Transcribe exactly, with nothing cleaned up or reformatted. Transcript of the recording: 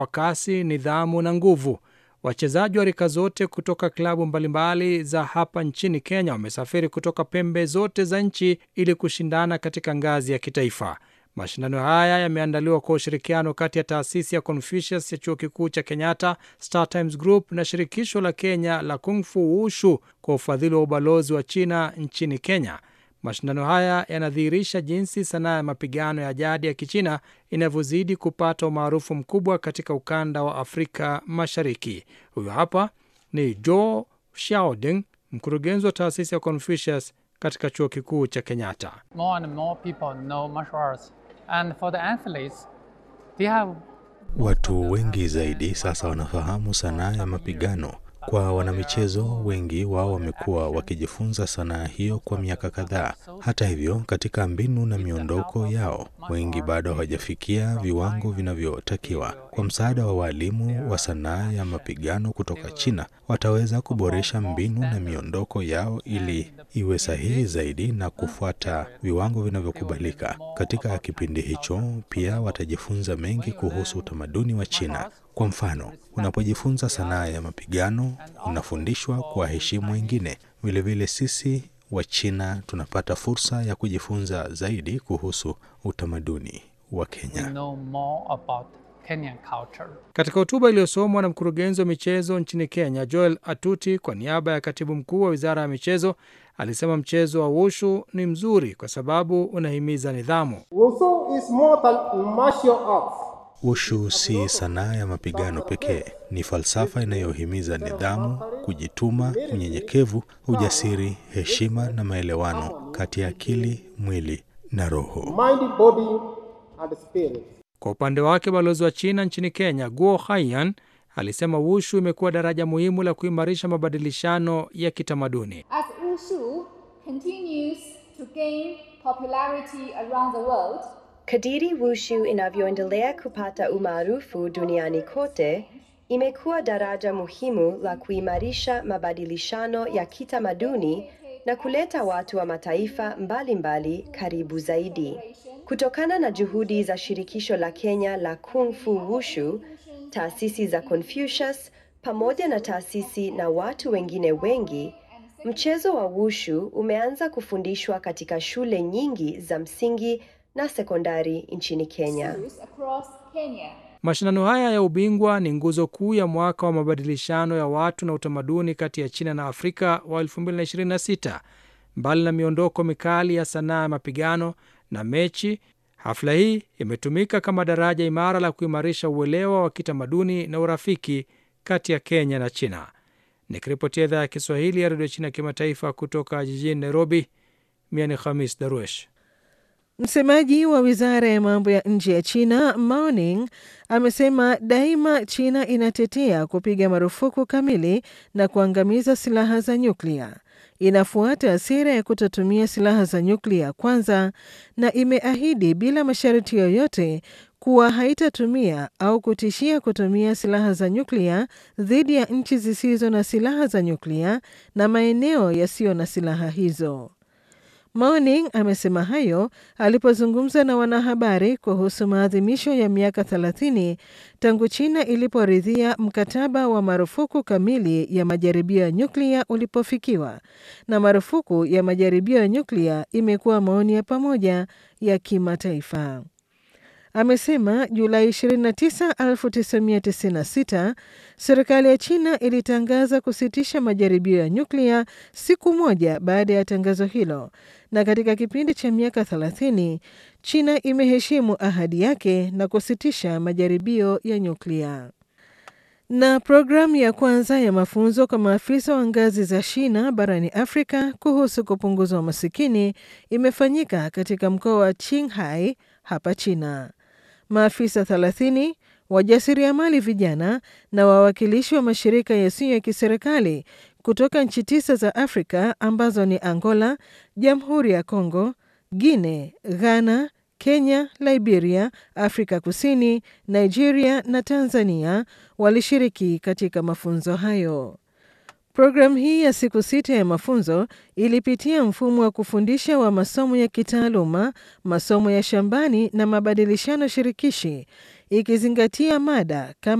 kwa kasi, nidhamu na nguvu. Wachezaji wa rika zote kutoka klabu mbalimbali za hapa nchini Kenya wamesafiri kutoka pembe zote za nchi ili kushindana katika ngazi ya kitaifa. Mashindano haya yameandaliwa kwa ushirikiano kati ya taasisi ya Confucius ya Chuo Kikuu cha Kenyatta, Star Times Group na shirikisho la Kenya la Kung Fu Wushu kwa ufadhili wa ubalozi wa China nchini Kenya. Mashindano haya yanadhihirisha jinsi sanaa ya mapigano ya jadi ya Kichina inavyozidi kupata umaarufu mkubwa katika ukanda wa Afrika Mashariki. Huyu hapa ni Zhou Xiaoding, mkurugenzi wa taasisi ya Confucius katika Chuo Kikuu cha Kenyatta. More and more people know martial arts, and for the athletes, they have... Watu wengi zaidi sasa wanafahamu sanaa ya mapigano. Kwa wanamichezo wengi wao wamekuwa wakijifunza sanaa hiyo kwa miaka kadhaa. Hata hivyo, katika mbinu na miondoko yao, wengi bado hawajafikia viwango vinavyotakiwa. Kwa msaada wa walimu wa sanaa ya mapigano kutoka China, wataweza kuboresha mbinu na miondoko yao ili iwe sahihi zaidi na kufuata viwango vinavyokubalika. Katika kipindi hicho, pia watajifunza mengi kuhusu utamaduni wa China. Kwa mfano, unapojifunza sanaa ya mapigano, unafundishwa kuwaheshimu wengine. Vile vile sisi wa China tunapata fursa ya kujifunza zaidi kuhusu utamaduni wa Kenya. Katika hotuba iliyosomwa na mkurugenzi wa michezo nchini Kenya, Joel Atuti, kwa niaba ya katibu mkuu wa Wizara ya Michezo, alisema mchezo wa wushu ni mzuri kwa sababu unahimiza nidhamu. Wushu is more than martial arts. Wushu si sanaa ya mapigano pekee, ni falsafa inayohimiza nidhamu, kujituma, unyenyekevu, ujasiri, heshima na maelewano kati ya akili, mwili na roho. Mind, body and spirit. Kwa upande wake, balozi wa China nchini Kenya, Guo Haiyan, alisema wushu imekuwa daraja muhimu la kuimarisha mabadilishano ya kitamaduni. As wushu continues to gain popularity around the world, kadiri wushu inavyoendelea kupata umaarufu duniani kote, imekuwa daraja muhimu la kuimarisha mabadilishano ya kitamaduni na kuleta watu wa mataifa mbalimbali karibu zaidi. Kutokana na juhudi za shirikisho la Kenya la Kung Fu Wushu, taasisi za Confucius, pamoja na taasisi na watu wengine wengi, mchezo wa wushu umeanza kufundishwa katika shule nyingi za msingi na sekondari nchini Kenya. Mashindano haya ya ubingwa ni nguzo kuu ya mwaka wa mabadilishano ya watu na utamaduni kati ya China na Afrika wa elfu mbili ishirini na sita. Mbali na miondoko mikali ya sanaa ya mapigano na mechi, hafla hii imetumika kama daraja imara la kuimarisha uelewa wa kitamaduni na urafiki kati ya Kenya na China. Nikiripotia idhaa ya Kiswahili ya Radio China Kimataifa kutoka jijini Nairobi, mimi ni Khamis Darwesh. Msemaji wa Wizara ya Mambo ya Nje ya China, Mao Ning, amesema daima China inatetea kupiga marufuku kamili na kuangamiza silaha za nyuklia. Inafuata sera ya kutotumia silaha za nyuklia kwanza na imeahidi bila masharti yoyote kuwa haitatumia au kutishia kutumia silaha za nyuklia dhidi ya nchi zisizo na silaha za nyuklia na maeneo yasiyo na silaha hizo. Mao Ning amesema hayo alipozungumza na wanahabari kuhusu maadhimisho ya miaka thelathini tangu China iliporidhia mkataba wa marufuku kamili ya majaribio ya nyuklia ulipofikiwa, na marufuku ya majaribio ya nyuklia imekuwa maoni ya pamoja ya kimataifa. Amesema Julai ishirini na tisa, elfu tisa mia tisini na sita, serikali ya China ilitangaza kusitisha majaribio ya nyuklia siku moja baada ya tangazo hilo, na katika kipindi cha miaka thelathini, China imeheshimu ahadi yake na kusitisha majaribio ya nyuklia. Na programu ya kwanza ya mafunzo kwa maafisa wa ngazi za shina barani Afrika kuhusu kupunguza umasikini imefanyika katika mkoa wa Qinghai hapa China. Maafisa thelathini, wajasiriamali vijana na wawakilishi wa mashirika yasiyo ya kiserikali kutoka nchi tisa za Afrika ambazo ni Angola, Jamhuri ya Kongo, Guinea, Ghana, Kenya, Liberia, Afrika Kusini, Nigeria na Tanzania walishiriki katika mafunzo hayo. Programu hii ya siku sita ya mafunzo ilipitia mfumo wa kufundisha wa masomo ya kitaaluma, masomo ya shambani na mabadilishano shirikishi, ikizingatia mada kama